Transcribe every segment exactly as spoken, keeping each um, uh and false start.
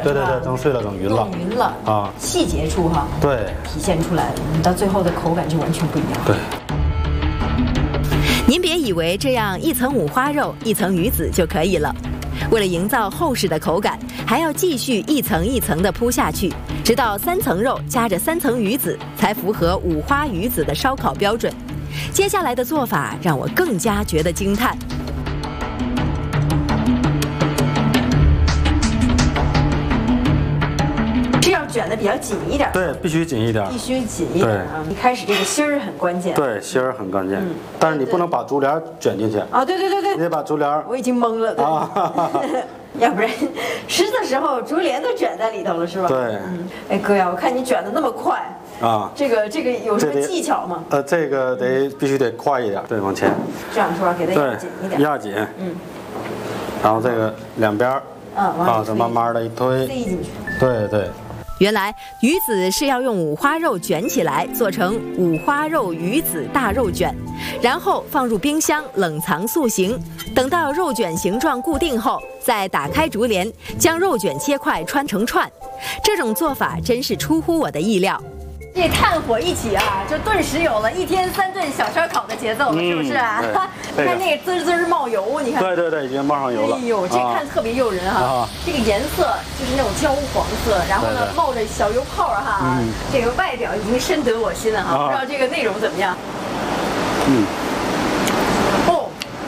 了， 对对对，弄碎了，弄匀了， 弄匀了啊， 细节处哈， 对， 体现出来了，你到最后的口感就完全不一样。 对。 您别以为这样一层五花肉，一层鱼子就可以了。为了营造厚实的口感，还要继续一层一层地铺下去，直到三层肉夹着三层鱼子，才符合五花鱼子的烧烤标准。接下来的做法让我更加觉得惊叹。 是要卷的比较紧一点， 对，必须紧一点， 必须紧一点啊！一开始这个芯儿很关键， 对，芯儿很关键，嗯、但是你不能把竹帘卷进去啊！对对对对， 你得把竹帘， 我已经懵了啊！要不然吃的时候竹帘都卷在里头了，是吧？ 对， 嗯，哎哥呀，我看你卷的那么快啊，这个这个有什么技巧吗？ 呃，这个得必须得快一点，对，往前， 这样是吧？给它压紧一点， 压紧，嗯，然后这个两边， 嗯， 啊，再慢慢的一推， 塞进去， 对对。 原来鱼子是要用五花肉卷起来做成五花肉鱼子大肉卷，然后放入冰箱冷藏塑形，等到肉卷形状固定后，再打开竹帘，将肉卷切块穿成串。这种做法真是出乎我的意料。 这炭火一起啊，就顿时有了一天三顿小烧烤的节奏了，嗯、是不是啊？看那个滋滋冒油，你看。 对对对，已经冒上油了。 哎呦，这看特别诱人哈！啊、这个颜色就是那种焦黄色，然后呢对对冒着小油泡哈，嗯、这个外表已经深得我心了哈。啊、不知道这个内容怎么样？嗯。哦，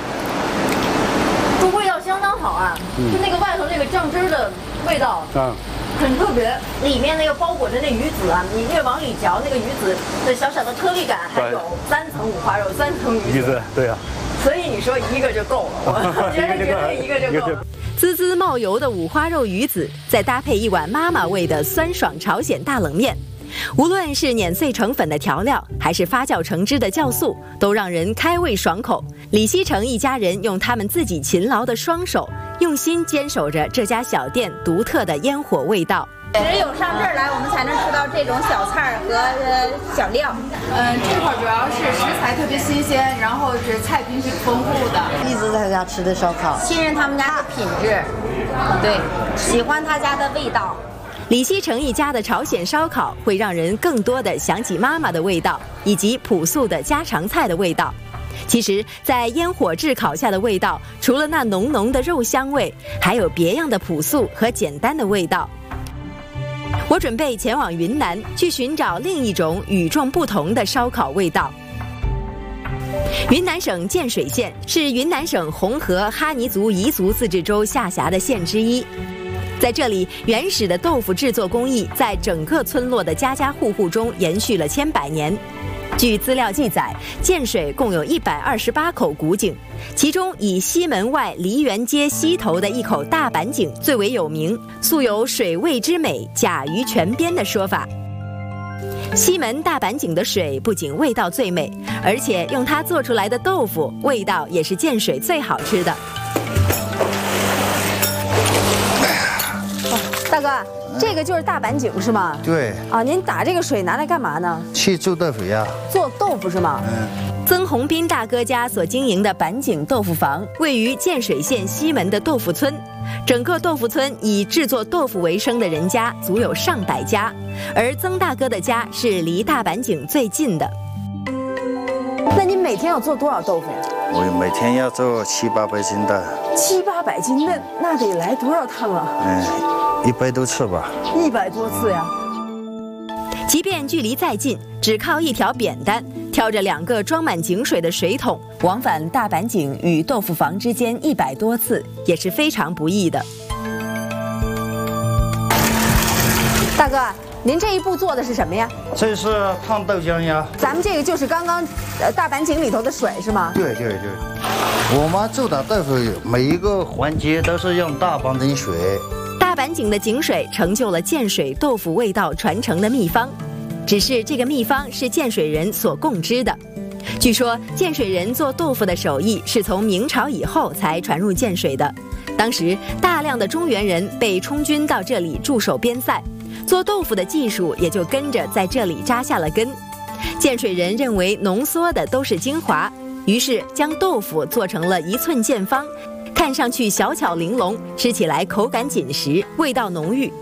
这味道相当好啊！嗯、就那个外头那个酱汁的味道。嗯。很特别，里面那个包裹着那鱼子啊，你越往里嚼，那个鱼子的小小的颗粒感，还有三层五花肉，三层鱼子， 对呀、啊。 所以你说一个就够了，我觉得绝对一个就够了。 滋滋冒油的五花肉鱼子，再搭配一碗妈妈味的酸爽朝鲜大冷面，无论是碾碎成粉的调料，还是发酵成汁的酵素，都让人开胃爽口。李希成一家人用他们自己勤劳的双手，用心坚守着这家小店独特的烟火味道。 只有上这儿来，我们才能吃到这种小菜和呃小料。 嗯，这块主要是食材特别新鲜，然后是菜品挺丰富的。 一直在家吃的烧烤， 信任他们家的品质，对，喜欢他家的味道。 李希成一家的朝鲜烧烤会让人更多的想起妈妈的味道，以及朴素的家常菜的味道。其实，在烟火炙烤下的味道，除了那浓浓的肉香味，还有别样的朴素和简单的味道。我准备前往云南，去寻找另一种与众不同的烧烤味道。云南省建水县是云南省红河哈尼族彝族自治州下辖的县之一。在这里，原始的豆腐制作工艺在整个村落的家家户户中延续了千百年。据资料记载，建水共有一百二十八口古井，其中以西门外梨园街西头的一口大板井最为有名，素有水味之美甲于泉边的说法。西门大板井的水不仅味道最美，而且用它做出来的豆腐味道也是建水最好吃的。 大哥，这个就是大板井是吗？ 对。 啊，您打这个水拿来干嘛呢？ 去做豆腐呀。 做豆腐是吗？ 嗯。 曾洪斌大哥家所经营的板井豆腐坊位于建水县西门的豆腐村，整个豆腐村以制作豆腐为生的人家足有上百家，而曾大哥的家是离大板井最近的。 那您每天要做多少豆腐呀？ 我每天要做七八百斤的。 七八百斤，那那得来多少趟啊？ 嗯，一百多次吧。 一百多次呀！ 即便距离再近，只靠一条扁担，挑着两个装满井水的水桶，往返大板井与豆腐坊之间一百多次，也是非常不易的。 大哥，您这一步做的是什么呀？ 这是烫豆浆呀。 咱们这个就是刚刚呃大板井里头的水是吗？ 对对对，我们做的豆腐每一个环节都是用大板井水。 大板井的井水成就了建水豆腐味道传承的秘方，只是这个秘方是建水人所共知的。据说建水人做豆腐的手艺是从明朝以后才传入建水的，当时大量的中原人被充军到这里驻守边塞，做豆腐的技术也就跟着在这里扎下了根。建水人认为浓缩的都是精华，于是将豆腐做成了一寸见方，看上去小巧玲珑，吃起来口感紧实，味道浓郁。